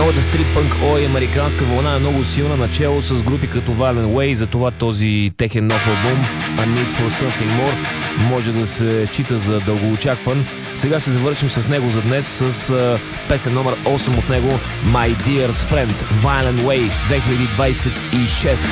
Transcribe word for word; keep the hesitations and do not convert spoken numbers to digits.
Новата стрип-пънк ой американска вълна е много силна, начало с групи като Violent Way, затова този техен нов албум A Need For Something More може да се счита за дългоочакван. Сега ще завършим с него за днес с uh, песен номер осем от него, My Dear's Friend, Violent Way две хиляди двадесет и шеста.